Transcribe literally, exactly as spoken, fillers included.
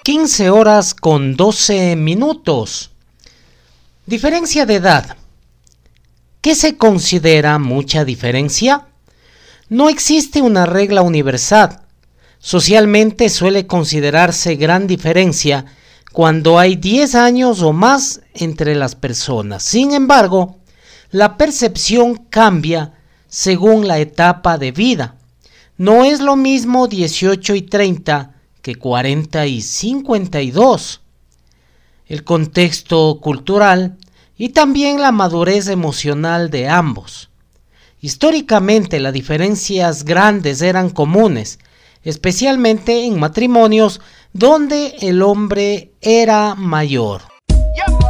quince horas con doce minutos. Diferencia de edad. ¿Qué se considera mucha diferencia? No existe una regla universal. Socialmente suele considerarse gran diferencia cuando hay diez años o más entre las personas. Sin embargo, la percepción cambia según la etapa de vida. No es lo mismo dieciocho y treinta que cuarenta y cincuenta y dos. El contexto cultural y también la madurez emocional de ambos. Históricamente, las diferencias grandes eran comunes, especialmente en matrimonios donde el hombre era mayor.